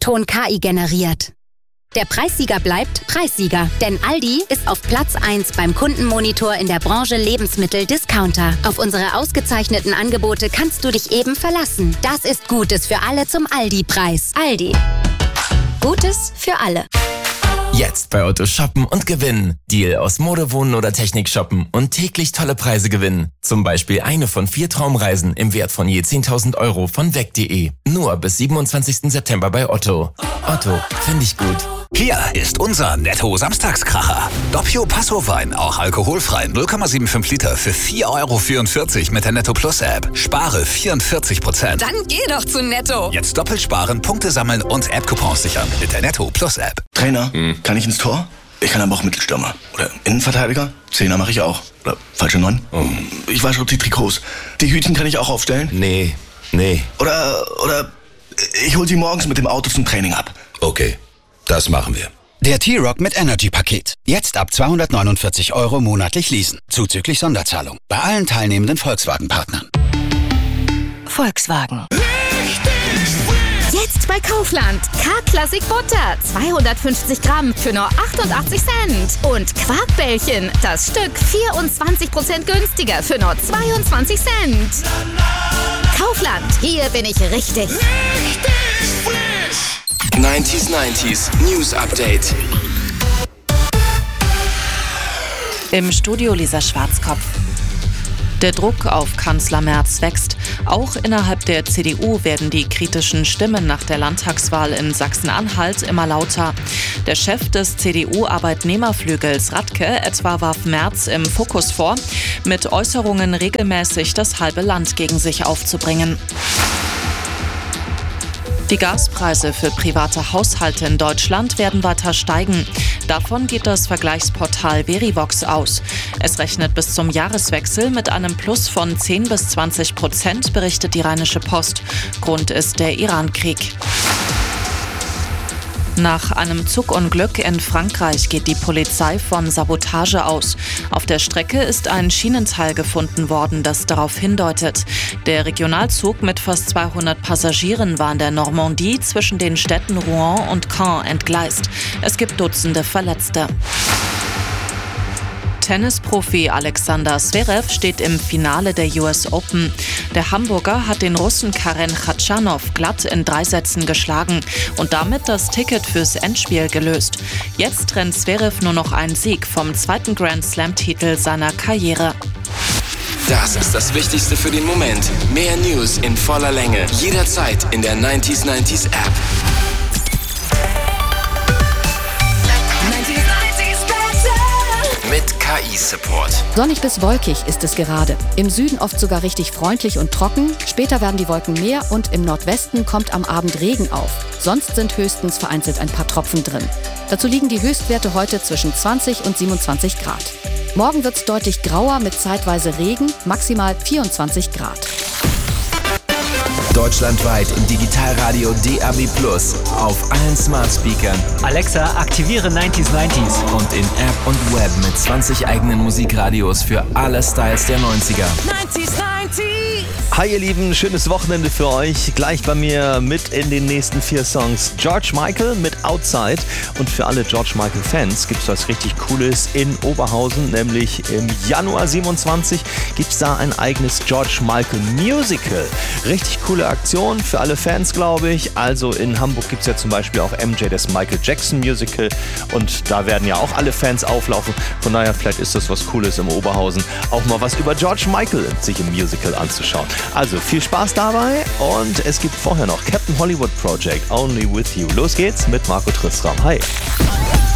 Ton KI generiert. Der Preissieger bleibt Preissieger, denn Aldi ist auf Platz 1 beim Kundenmonitor in der Branche Lebensmittel-Discounter. Auf unsere ausgezeichneten Angebote kannst du dich eben verlassen. Das ist Gutes für alle zum Aldi-Preis. Aldi. Gutes für alle. Jetzt bei Otto shoppen und gewinnen. Deal aus Mode, Wohnen oder Technik shoppen und täglich tolle Preise gewinnen. Zum Beispiel eine von 4 Traumreisen im Wert von je 10.000 € von weg.de. Nur bis 27. September bei Otto. Otto, finde ich gut. Hier ist unser Netto-Samstagskracher. Doppio Passo-Wein, auch alkoholfrei, 0,75 Liter für 4,44 € mit der Netto Plus App. Spare 44%. Dann geh doch zu Netto. Jetzt doppelt sparen, Punkte sammeln und App-Coupons sichern mit der Netto Plus App. Trainer, kann ich ins Tor? Ich kann aber auch Mittelstürmer. Oder Innenverteidiger? Zehner mache ich auch. Oder falsche 9? Ich wasche auch die Trikots. Die Hütchen kann ich auch aufstellen? Nee. Oder ich hol sie morgens mit dem Auto zum Training ab. Okay, das machen wir. Der T-Rock mit Energy-Paket. Jetzt ab 249 € monatlich leasen. Zuzüglich Sonderzahlung. Bei allen teilnehmenden Volkswagen-Partnern. Volkswagen. Jetzt bei Kaufland. K-Classic Butter. 250 Gramm für nur 88 Cent. Und Quarkbällchen. Das Stück 24% günstiger für nur 22 Cent. Kaufland. Hier bin ich richtig. 90s News Update. Im Studio Lisa Schwarzkopf. Der Druck auf Kanzler Merz wächst. Auch innerhalb der CDU werden die kritischen Stimmen nach der Landtagswahl in Sachsen-Anhalt immer lauter. Der Chef des CDU-Arbeitnehmerflügels Radke etwa warf Merz im Fokus vor, mit Äußerungen regelmäßig das halbe Land gegen sich aufzubringen. Die Gaspreise für private Haushalte in Deutschland werden weiter steigen. Davon geht das Vergleichsportal Verivox aus. Es rechnet bis zum Jahreswechsel mit einem Plus von 10-20%, berichtet die Rheinische Post. Grund ist der Iran-Krieg. Nach einem Zugunglück in Frankreich geht die Polizei von Sabotage aus. Auf der Strecke ist ein Schienenteil gefunden worden, das darauf hindeutet. Der Regionalzug mit fast 200 Passagieren war in der Normandie zwischen den Städten Rouen und Caen entgleist. Es gibt Dutzende Verletzte. Tennisprofi Alexander Zverev steht im Finale der US Open. Der Hamburger hat den Russen Karen Khachanov glatt in 3 Sätzen geschlagen und damit das Ticket fürs Endspiel gelöst. Jetzt trennt Zverev nur noch einen Sieg vom 2. Grand Slam-Titel seiner Karriere. Das ist das Wichtigste für den Moment. Mehr News in voller Länge. Jederzeit in der 90s App. Mit KI-Support. Sonnig bis wolkig ist es gerade. Im Süden oft sogar richtig freundlich und trocken. Später werden die Wolken mehr und im Nordwesten kommt am Abend Regen auf. Sonst sind höchstens vereinzelt ein paar Tropfen drin. Dazu liegen die Höchstwerte heute zwischen 20 und 27 Grad. Morgen wird es deutlich grauer mit zeitweise Regen, maximal 24 Grad. Deutschlandweit im Digitalradio DAB+, auf allen Smart Speakern. Alexa, aktiviere 90s. Und in App und Web mit 20 eigenen Musikradios für alle Styles der 90er. 90s. Hi ihr Lieben, schönes Wochenende für euch. Gleich bei mir mit in den nächsten 4 Songs George Michael mit Outside. Und für alle George Michael Fans gibt es was richtig Cooles in Oberhausen. Nämlich im Januar 27 gibt es da ein eigenes George Michael Musical. Richtig coole Aktion für alle Fans, glaube ich. Also in Hamburg gibt es ja zum Beispiel auch MJ, das Michael Jackson Musical. Und da werden ja auch alle Fans auflaufen. Von daher, vielleicht ist das was Cooles im Oberhausen, auch mal was über George Michael sich im Musical anzuschauen. Also viel Spaß dabei und es gibt vorher noch Captain Hollywood Project, Only With You. Los geht's mit Marco Tristram. Hi.